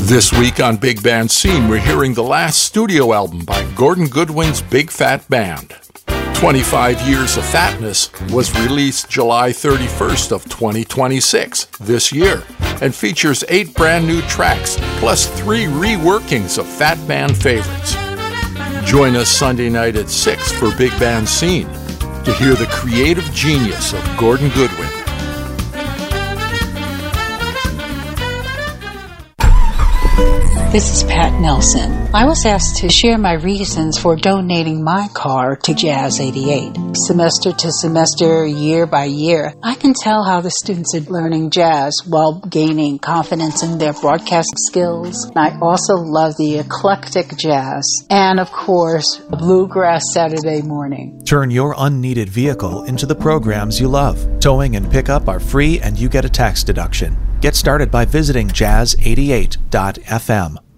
This week on Big Band Scene, we're hearing the last studio album by Gordon Goodwin's Big Phat Band. 25 Years of Fatness was released July 31st of 2026 this year and features 8 brand new tracks plus 3 reworkings of Phat Band favorites. Join us Sunday night at 6 for Big Band Scene to hear the creative genius of Gordon Goodwin. This is Pat Nelson. I was asked to share my reasons for donating my car to Jazz 88. Semester to semester, year by year, I can tell how the students are learning jazz while gaining confidence in their broadcast skills. I also love the eclectic jazz and, of course, a bluegrass Saturday morning. Turn your unneeded vehicle into the programs you love. Towing and pickup are free and you get a tax deduction. Get started by visiting jazz88.fm.